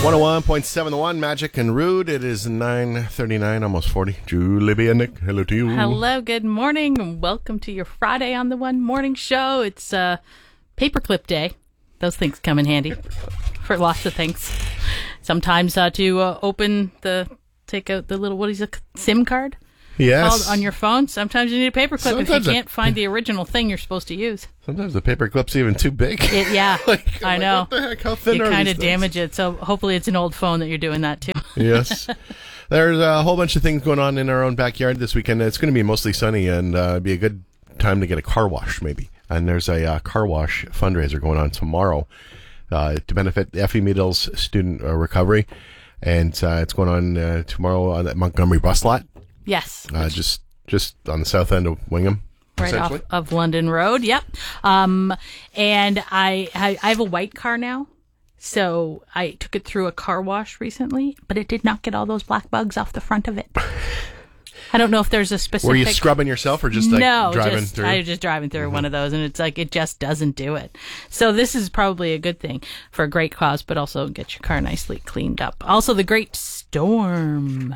101.7 The One, Magic and Rude. It is 9:39, almost 40. Julie B. and Nick, hello to you. Hello, good morning, and welcome to your Friday on the One Morning Show. It's Paperclip Day. Those things come in handy for lots of things. Sometimes to take out the little, what is it, SIM card? Yes. On your phone. Sometimes you need a paperclip if you can't find the original thing you're supposed to use. Sometimes the paperclip's even too big. Yeah, I know. What the heck? How thin you are kind these of things? damage it, so hopefully it's an old phone that you're doing that too. Yes. There's a whole bunch of things going on in our own backyard this weekend. It's going to be mostly sunny, and it'd be a good time to get a car wash, maybe. And there's a car wash fundraiser going on tomorrow to benefit Effie Meadle's student recovery. And it's going on tomorrow on that Montgomery bus lot. Yes. Just on the south end of Wingham. Right off of London Road, yep. And I have a white car now, so I took it through a car wash recently, but it did not get all those black bugs off the front of it. I don't know if there's a specific... Were you scrubbing yourself or just driving through? I was just driving through one of those, and it's like it just doesn't do it. So this is probably a good thing for a great cause, but also get your car nicely cleaned up. Also, the Great Storm.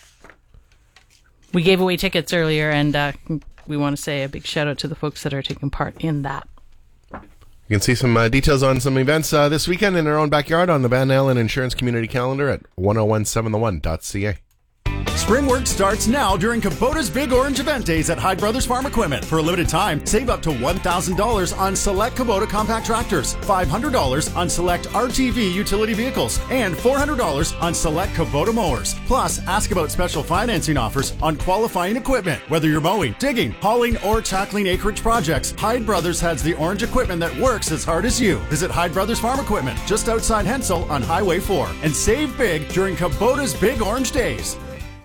We gave away tickets earlier, and we want to say a big shout out to the folks that are taking part in that. You can see some details on some events this weekend in our own backyard on the Van Allen Insurance Community Calendar at 1017thone.ca. Spring work starts now during Kubota's Big Orange Event Days at Hyde Brothers Farm Equipment. For a limited time, save up to $1,000 on select Kubota compact tractors, $500 on select RTV utility vehicles, and $400 on select Kubota mowers. Plus, ask about special financing offers on qualifying equipment. Whether you're mowing, digging, hauling, or tackling acreage projects, Hyde Brothers has the orange equipment that works as hard as you. Visit Hyde Brothers Farm Equipment just outside Hensel on Highway 4 and save big during Kubota's Big Orange Days.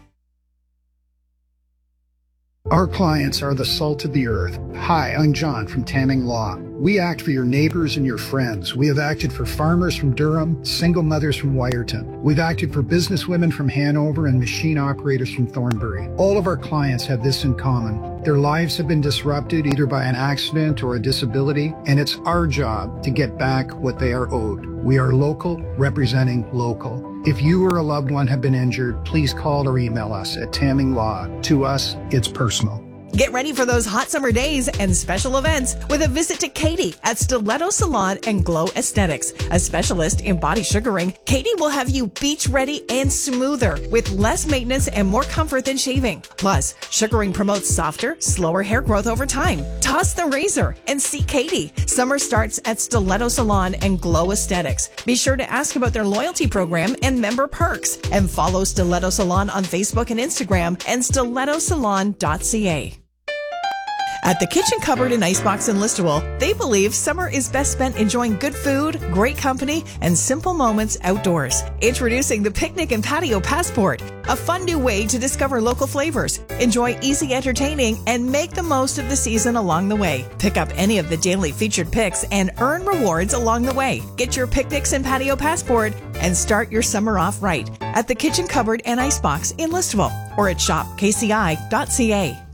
Our clients are the salt of the earth. Hi, I'm John from Tamming Law. We act for your neighbors and your friends. We have acted for farmers from Durham, single mothers from Wyerton. We've acted for businesswomen from Hanover and machine operators from Thornbury. All of our clients have this in common. Their lives have been disrupted either by an accident or a disability, and it's our job to get back what they are owed. We are local, representing local. If you or a loved one have been injured, please call or email us at Tamming Law. To us, it's personal. Get ready for those hot summer days and special events with a visit to Katie at Stiletto Salon and Glow Aesthetics. A specialist in body sugaring, Katie will have you beach ready and smoother with less maintenance and more comfort than shaving. Plus, sugaring promotes softer, slower hair growth over time. Toss the razor and see Katie. Summer starts at Stiletto Salon and Glow Aesthetics. Be sure to ask about their loyalty program and member perks. And follow Stiletto Salon on Facebook and Instagram and stilettosalon.ca. At the Kitchen Cupboard and Icebox in Listowel, they believe summer is best spent enjoying good food, great company, and simple moments outdoors. Introducing the Picnic and Patio Passport, a fun new way to discover local flavors, enjoy easy entertaining, and make the most of the season along the way. Pick up any of the daily featured picks and earn rewards along the way. Get your Picnics and Patio Passport and start your summer off right at the Kitchen Cupboard and Icebox in Listowel or at shopkci.ca.